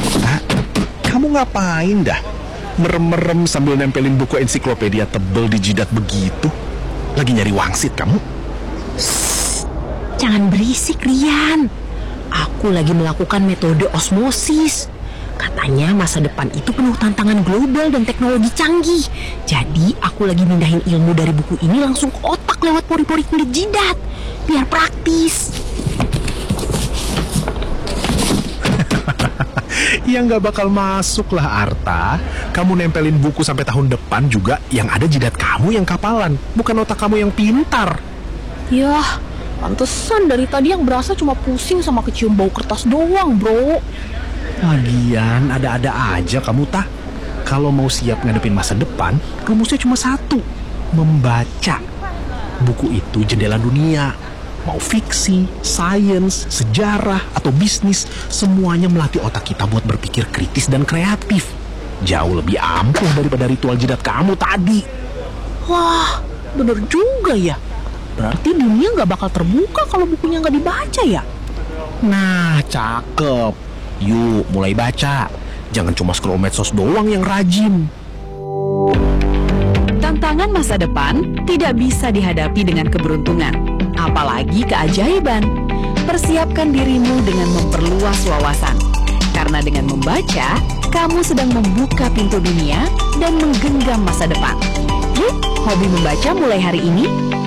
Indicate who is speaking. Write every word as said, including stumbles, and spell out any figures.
Speaker 1: Arta, kamu ngapain dah? Merem-merem sambil nempelin buku ensiklopedia tebel di jidat begitu? Lagi nyari wangsit kamu?
Speaker 2: Shh, jangan berisik, Rian. Aku lagi melakukan metode osmosis. Katanya masa depan itu penuh tantangan global dan teknologi canggih. Jadi aku lagi mindahin ilmu dari buku ini langsung ke otak lewat pori-pori kulit jidat. Biar praktis.
Speaker 1: Ya nggak bakal masuk lah, Arta. Kamu nempelin buku sampai tahun depan juga, yang ada jidat kamu yang kapalan, bukan otak kamu yang pintar.
Speaker 3: Yah, pantesan dari tadi yang berasa cuma pusing sama kecium bau kertas doang, bro.
Speaker 1: Lagian ada-ada aja kamu, tah. Kalau mau siap ngadepin masa depan, rumusnya cuma satu: membaca. Buku itu jendela dunia. Mau fiksi, sains, sejarah, atau bisnis, semuanya melatih otak kita buat berpikir kritis dan kreatif. Jauh lebih ampuh daripada ritual jidat kamu tadi.
Speaker 3: Wah, bener juga ya. Berarti dunia gak bakal terbuka kalau bukunya gak dibaca ya?
Speaker 1: Nah, cakep. Yuk, mulai baca. Jangan cuma scroll medsos doang yang rajin.
Speaker 4: Tantangan masa depan tidak bisa dihadapi dengan keberuntungan, apalagi keajaiban. Persiapkan dirimu dengan memperluas wawasan. Karena dengan membaca, kamu sedang membuka pintu dunia dan menggenggam masa depan. Yuk, hobi membaca mulai hari ini.